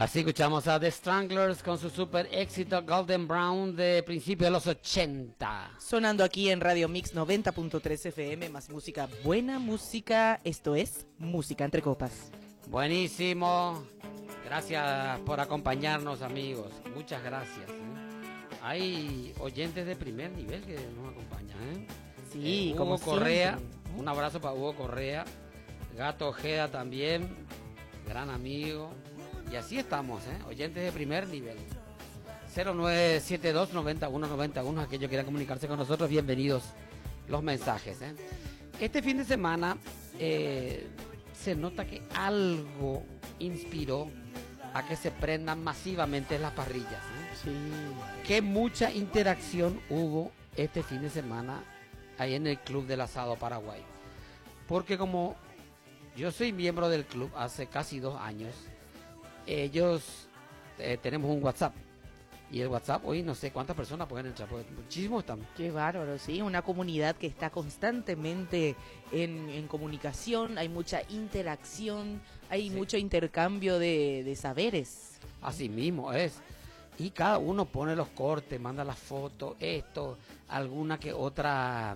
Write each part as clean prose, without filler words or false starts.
Así escuchamos a The Stranglers con su super éxito Golden Brown de principios de los 80. Sonando aquí en Radio Mix 90.3 FM, más música, buena música. Esto es Música Entre Copas. Buenísimo. Gracias por acompañarnos, amigos. Muchas gracias. Hay oyentes de primer nivel que nos acompañan. Sí, Hugo como Correa. siempre. Un abrazo para Hugo Correa. Gato Ojeda también. Gran amigo. Y así estamos, oyentes de primer nivel. 0972-9191, aquellos que quieran comunicarse con nosotros, bienvenidos los mensajes. Este fin de semana se nota que algo inspiró a que se prendan masivamente las parrillas. Sí. Que mucha interacción hubo este fin de semana ahí en el Club del Asado Paraguay. Porque como yo soy miembro del club hace casi 2 años, ellos tenemos un WhatsApp. Y el WhatsApp, hoy no sé cuántas personas pueden entrar, porque muchísimos están. Qué bárbaro, sí, una comunidad que está constantemente en comunicación, hay mucha interacción, hay mucho intercambio de saberes. Así mismo es. Y cada uno pone los cortes, manda las fotos, alguna que otra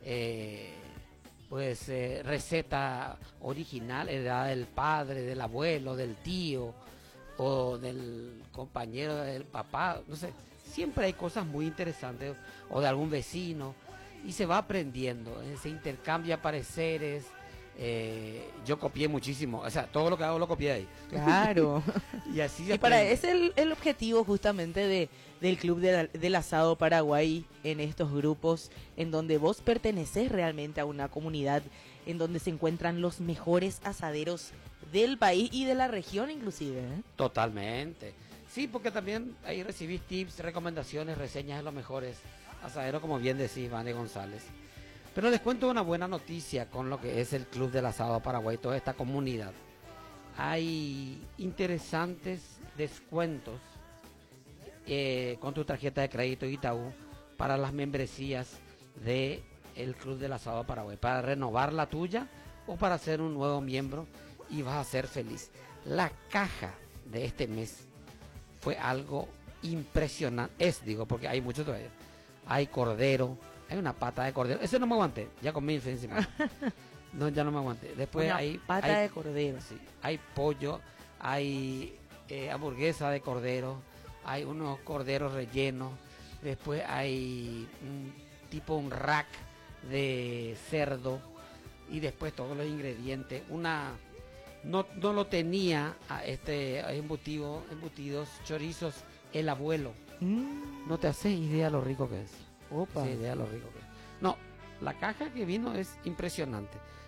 receta original, heredada del padre, del abuelo, del tío o del compañero del papá, no sé, siempre hay cosas muy interesantes, o de algún vecino, y se va aprendiendo, se intercambia pareceres. Yo copié muchísimo, o sea, todo lo que hago lo copié ahí. Claro. Y así se Y para aprende. es el objetivo justamente del Club del Asado Paraguay, en estos grupos en donde vos pertenecés realmente a una comunidad en donde se encuentran los mejores asaderos del país y de la región inclusive, ¿eh? Totalmente. Sí, porque también ahí recibís tips, recomendaciones, reseñas de los mejores asaderos, como bien decís, Vane González. Pero les cuento una buena noticia con lo que es el Club del Asado Paraguay, toda esta comunidad. Hay interesantes descuentos con tu tarjeta de crédito Itaú para las membresías de el Club del Asado Paraguay, para renovar la tuya o para ser un nuevo miembro, y vas a ser feliz. La caja de este mes fue algo impresionante, porque hay mucho todavía. Hay cordero, hay una pata de cordero, ese no me aguanté, ya comí el fin de semana. No, ya no me aguanté. Después Una hay pata de cordero. Sí, hay pollo, hay hamburguesa de cordero, hay unos corderos rellenos, después hay un rack de cerdo, y después todos los ingredientes. No lo tenía hay embutidos, chorizos, el abuelo. No te haces idea lo rico que es. Opa. Sí, idea lo rico que es. No, la caja que vino es impresionante.